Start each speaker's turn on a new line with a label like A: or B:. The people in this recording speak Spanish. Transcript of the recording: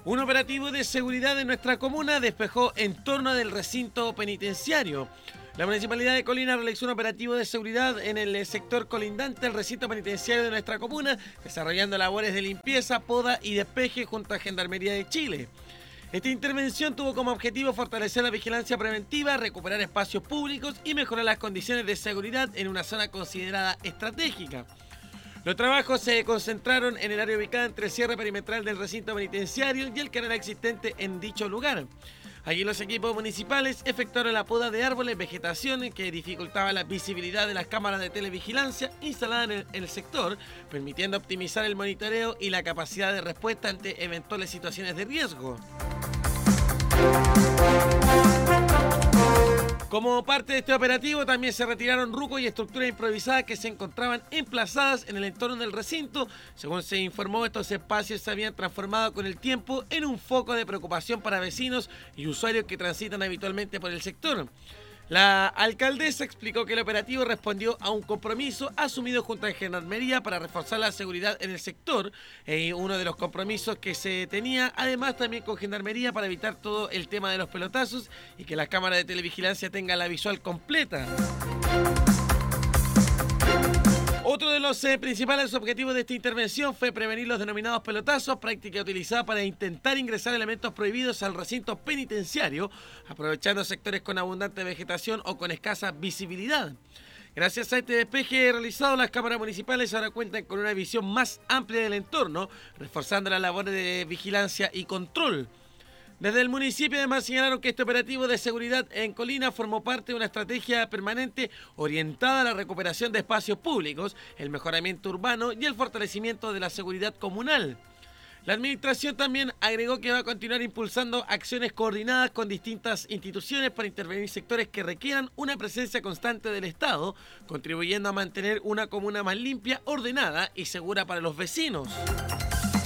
A: Un operativo de seguridad en nuestra comuna despejó en torno del recinto penitenciario. La Municipalidad de Colina realizó un operativo de seguridad en el sector colindante al recinto penitenciario de nuestra comuna, desarrollando labores de limpieza, poda y despeje junto a Gendarmería de Chile. Esta intervención tuvo como objetivo fortalecer la vigilancia preventiva, recuperar espacios públicos y mejorar las condiciones de seguridad en una zona considerada estratégica. Los trabajos se concentraron en el área ubicada entre el cierre perimetral del recinto penitenciario y el canal existente en dicho lugar. Allí los equipos municipales efectuaron la poda de árboles, vegetación que dificultaba la visibilidad de las cámaras de televigilancia instaladas en el sector, permitiendo optimizar el monitoreo y la capacidad de respuesta ante eventuales situaciones de riesgo. Como parte de este operativo, también se retiraron rucos y estructuras improvisadas que se encontraban emplazadas en el entorno del recinto. Según se informó, estos espacios se habían transformado con el tiempo en un foco de preocupación para vecinos y usuarios que transitan habitualmente por el sector. La alcaldesa explicó que el operativo respondió a un compromiso asumido junto a Gendarmería para reforzar la seguridad en el sector, uno de los compromisos que se tenía, además también con Gendarmería para evitar todo el tema de los pelotazos y que las cámaras de televigilancia tengan la visual completa. Otro de los principales objetivos de esta intervención fue prevenir los denominados pelotazos, práctica utilizada para intentar ingresar elementos prohibidos al recinto penitenciario, aprovechando sectores con abundante vegetación o con escasa visibilidad. Gracias a este despeje realizado, las cámaras municipales ahora cuentan con una visión más amplia del entorno, reforzando las labores de vigilancia y control. Desde el municipio además señalaron que este operativo de seguridad en Colina formó parte de una estrategia permanente orientada a la recuperación de espacios públicos, el mejoramiento urbano y el fortalecimiento de la seguridad comunal. La administración también agregó que va a continuar impulsando acciones coordinadas con distintas instituciones para intervenir sectores que requieran una presencia constante del Estado, contribuyendo a mantener una comuna más limpia, ordenada y segura para los vecinos.